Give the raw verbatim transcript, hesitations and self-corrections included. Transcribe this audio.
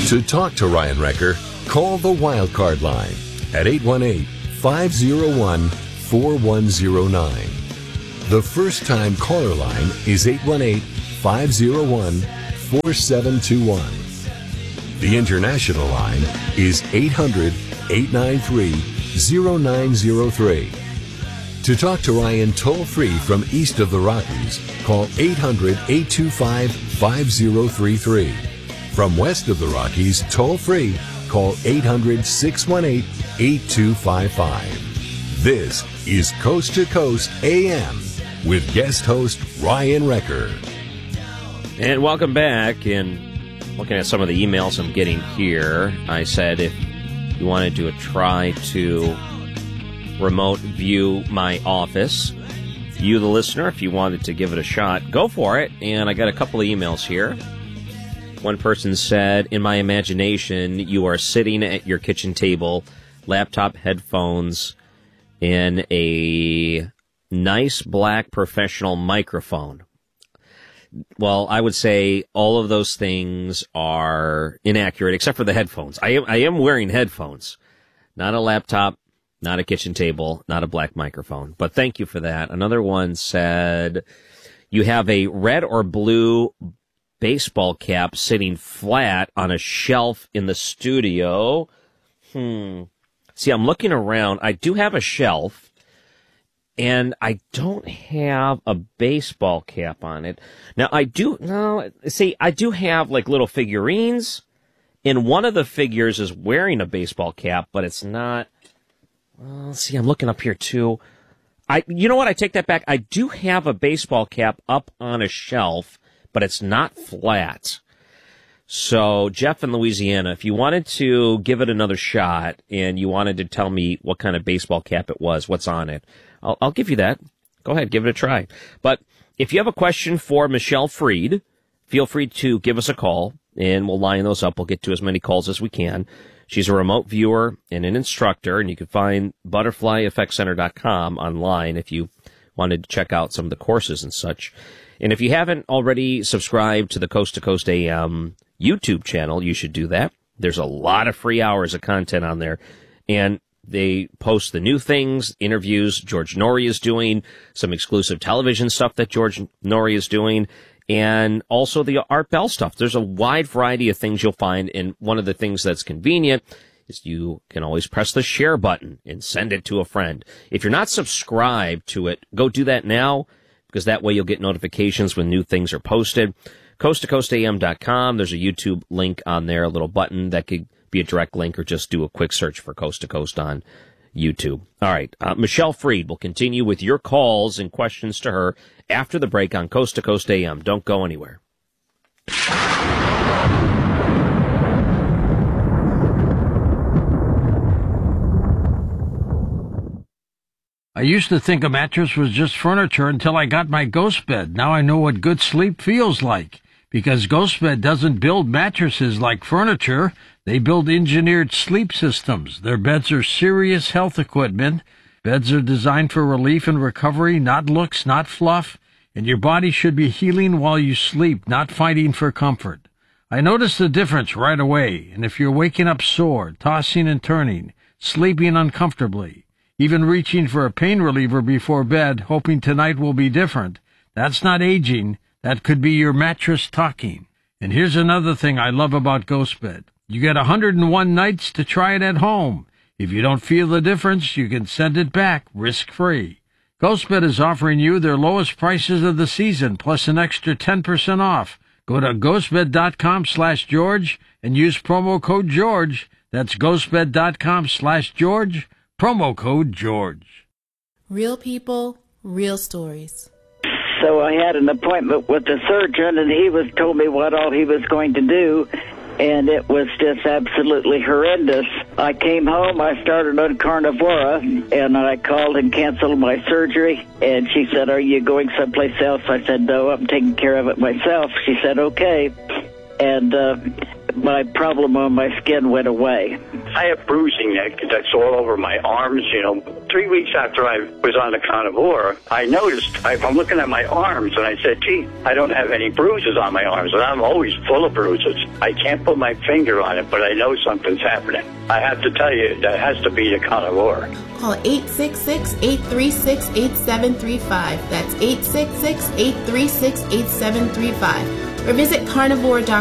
To talk to Ryan Wrecker, call the Wildcard line at eight one eight, five oh one, four one oh nine. The first-time caller line is eight one eight, five oh one, four seven two one. The international line is eight hundred, eight nine three, oh nine oh three. To talk to Ryan toll-free from east of the Rockies, call eight hundred, eight two five, five oh three three. From west of the Rockies, toll-free, call eight hundred, six one eight, eight two five five. This is Coast to Coast A M with guest host Ryan Wrecker. And welcome back. And looking at some of the emails I'm getting here, I said if you wanted to try to remote view my office, you, the listener, if you wanted to give it a shot, go for it. And I got a couple of emails here. One person said, in my imagination, you are sitting at your kitchen table, laptop, headphones, and a nice black professional microphone. Well, I would say all of those things are inaccurate, except for the headphones. I am, I am wearing headphones, not a laptop, not a kitchen table, not a black microphone. But thank you for that. Another one said, you have a red or blue baseball cap sitting flat on a shelf in the studio. Hmm. See, I'm looking around. I do have a shelf, and I don't have a baseball cap on it. Now, I do, no, see, I do have like little figurines, and one of the figures is wearing a baseball cap, but it's not, well, see, I'm looking up here too. I, you know what? I take that back. I do have a baseball cap up on a shelf, but it's not flat. So, Jeff in Louisiana, if you wanted to give it another shot and you wanted to tell me what kind of baseball cap it was, what's on it, I'll, I'll give you that. Go ahead, give it a try. But if you have a question for Michelle Freed, feel free to give us a call, and we'll line those up. We'll get to as many calls as we can. She's a remote viewer and an instructor, and you can find butterfly effect center dot com online if you wanted to check out some of the courses and such. And if you haven't already subscribed to the Coast to Coast A M YouTube channel, you should do that. There's a lot of free hours of content on there. And they post the new things, interviews George Norrie is doing, some exclusive television stuff that George Norrie is doing, and also the Art Bell stuff. There's a wide variety of things you'll find. And one of the things that's convenient is you can always press the share button and send it to a friend. If you're not subscribed to it, go do that now, because that way you'll get notifications when new things are posted. coast to coast A M dot com. There's a YouTube link on there, a little button that could be a direct link, or just do a quick search for Coast to Coast on YouTube. All right. Uh, Michelle Freed will continue with your calls and questions to her after the break on Coast to Coast A M. Don't go anywhere. I used to think a mattress was just furniture until I got my Ghost Bed. Now I know what good sleep feels like. Because Ghost Bed doesn't build mattresses like furniture. They build engineered sleep systems. Their beds are serious health equipment. Beds are designed for relief and recovery, not looks, not fluff. And your body should be healing while you sleep, not fighting for comfort. I noticed the difference right away. And if you're waking up sore, tossing and turning, sleeping uncomfortably, even reaching for a pain reliever before bed, hoping tonight will be different, that's not aging. That could be your mattress talking. And here's another thing I love about Ghost Bed. You get one hundred one nights to try it at home. If you don't feel the difference, you can send it back risk-free. Ghost Bed is offering you their lowest prices of the season, plus an extra ten percent off. Go to ghostbed.com slash George and use promo code George. That's ghostbed.com slash George, promo code George. Real people, real stories. So I had an appointment with the surgeon, and he was told me what all he was going to do, and it was just absolutely horrendous. I came home, I started on Carnivora, and I called and canceled my surgery, and she said, "Are you going someplace else?" I said, "No, I'm taking care of it myself." She said, "Okay." And uh, my problem on my skin went away. I have bruising that, that's all over my arms, you know. Three weeks after I was on the carnivore, I noticed, I, I'm looking at my arms, and I said, gee, I don't have any bruises on my arms, and I'm always full of bruises. I can't put my finger on it, but I know something's happening. I have to tell you, that has to be the carnivore. Call eight six six, eight three six, eight seven three five. That's eight six six, eight three six, eight seven three five. Or visit carnivore dot com.